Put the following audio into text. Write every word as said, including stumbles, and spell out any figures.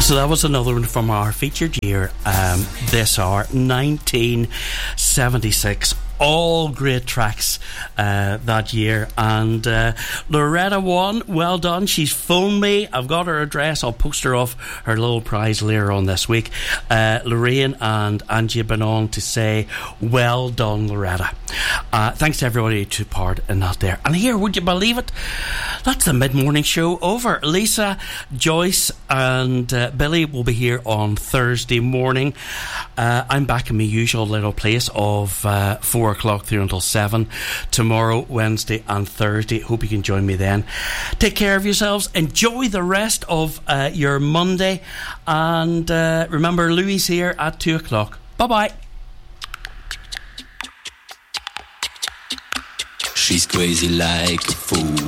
So that was another one from our featured year um, this hour, nineteen seventy-six. All great tracks uh, that year, and uh, Loretta won. Well done. She's phoned me. I've got her address. I'll post her off her little prize later on this week. uh, Lorraine and Angie have been on to say well done, Loretta. Uh, thanks to everybody who took part in that there. And here, would you believe it, that's the mid-morning show over. Lisa, Joyce and uh, Billy will be here on Thursday morning. uh, I'm back in my usual little place of uh, four o'clock through until seven tomorrow, Wednesday and Thursday. Hope you can join me then. Take care of yourselves, enjoy the rest of uh, your Monday, and uh, remember, Louis here at two o'clock. Bye bye. She's crazy like a fool.